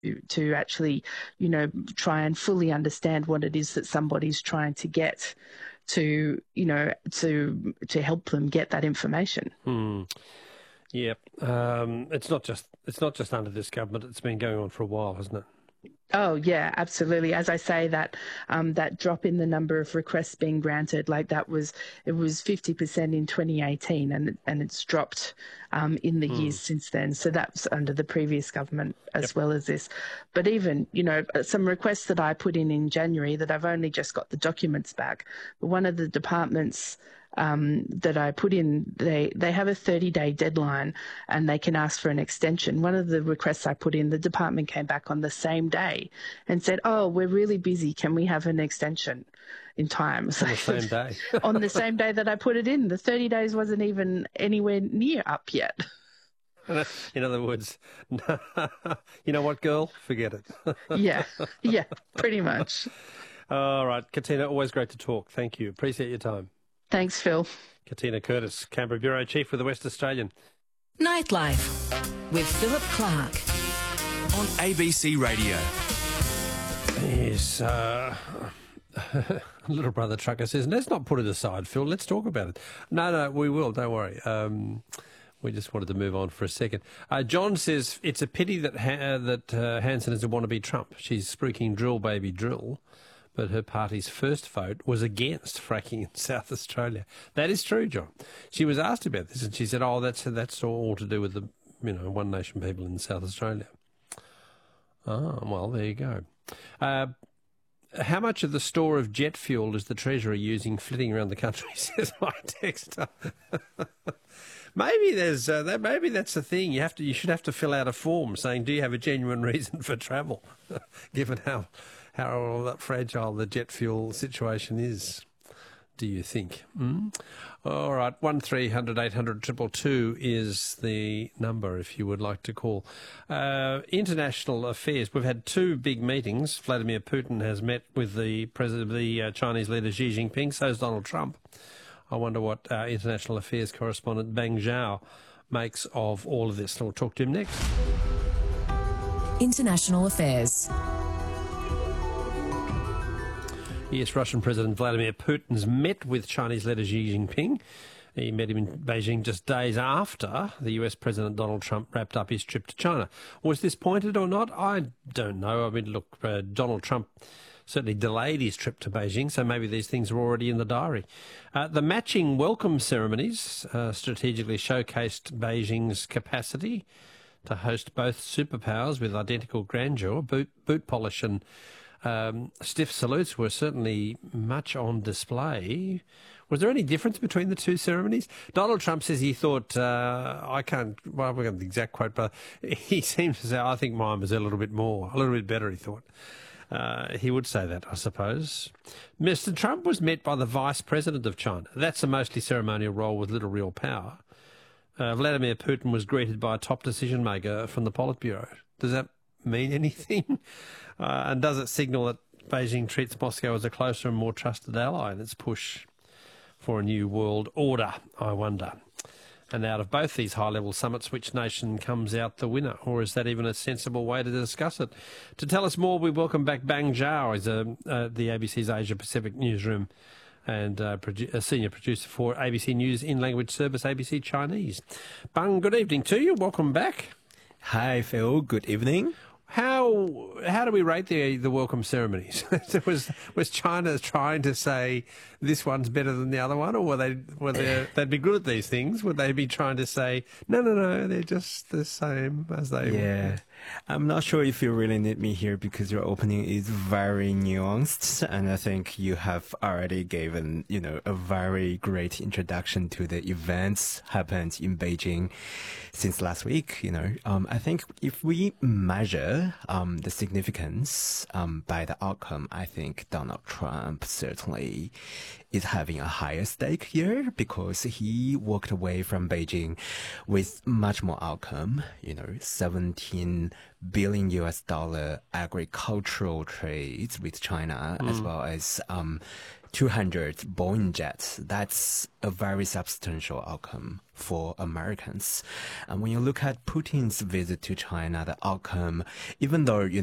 to actually, try and fully understand what it is that somebody's trying to get to, to help them get that information. Yep. It's not just under this government. It's been going on for a while, hasn't it? Oh, yeah, absolutely. As I say, that drop in the number of requests being granted, it was 50% in 2018, and it's dropped in the years since then. So that's under the previous government as well as this. But even, some requests that I put in January that I've only just got the documents back. But one of the departments that I put in, they have a 30-day deadline and they can ask for an extension. One of the requests I put in, the department came back on the same day and said, "Oh, we're really busy. Can we have an extension in time?" So, on the same day? On the same day that I put it in. The 30 days wasn't even anywhere near up yet. In other words, you know what, girl? Forget it. Yeah, pretty much. All right, Katina, always great to talk. Thank you. Appreciate your time. Thanks, Phil. Katina Curtis, Canberra Bureau Chief with the West Australian. Nightlife with Philip Clark on ABC Radio. Yes, little brother trucker says, let's not put it aside, Phil. Let's talk about it. No, we will. Don't worry. We just wanted to move on for a second. John says it's a pity that Hanson doesn't want to be Trump. She's spruiking drill, baby, drill. But her party's first vote was against fracking in South Australia. That is true, John. She was asked about this, and she said, "Oh, that's all to do with the One Nation people in South Australia." Oh, well, there you go. How much of the store of jet fuel is the Treasury using flitting around the country? Says my texter. Maybe there's maybe that's the thing. You should have to fill out a form saying, "Do you have a genuine reason for travel?" Given how fragile the jet fuel situation is, do you think? All right, 1300 800 222 is the number if you would like to call. International affairs. We've had two big meetings. Vladimir Putin has met with the president of the Chinese leader Xi Jinping. So has Donald Trump. I wonder what our international affairs correspondent Bang Zhao makes of all of this. We'll talk to him next. International affairs. Yes, Russian President Vladimir Putin's met with Chinese leader Xi Jinping. He met him in Beijing just days after the US President Donald Trump wrapped up his trip to China. Was this pointed or not? I don't know. I mean, look, Donald Trump certainly delayed his trip to Beijing, so maybe these things were already in the diary. The matching welcome ceremonies strategically showcased Beijing's capacity to host both superpowers with identical grandeur. Boot polish and stiff salutes were certainly much on display. Was there any difference between the two ceremonies? Donald Trump says he thought, I can't remember the exact quote, but he seems to say, I think mine was a little bit better, he thought. He would say that, I suppose. Mr. Trump was met by the Vice President of China. That's a mostly ceremonial role with little real power. Vladimir Putin was greeted by a top decision maker from the Politburo. Does that mean anything? And does it signal that Beijing treats Moscow as a closer and more trusted ally in its push for a new world order, I wonder? And out of both these high-level summits, which nation comes out the winner? Or is that even a sensible way to discuss it? To tell us more, we welcome back Bang Zhao, who's the ABC's Asia-Pacific newsroom and a senior producer for ABC News in language service, ABC Chinese. Bang, good evening to you. Welcome back. Hi, Phil. Good evening. How do we rate the welcome ceremonies? was China trying to say this one's better than the other one, or they'd be good at these things? Would they be trying to say no, they're just the same as they were? I'm not sure if you really need me here because your opening is very nuanced, and I think you have already given a very great introduction to the events happened in Beijing since last week. I think if we measure the significance by the outcome, I think Donald Trump certainly is having a higher stake here because he walked away from Beijing with much more outcome. $17 billion agricultural trades with China, as well as 200 Boeing jets. That's a very substantial outcome for Americans. And when you look at Putin's visit to China, the outcome, even though,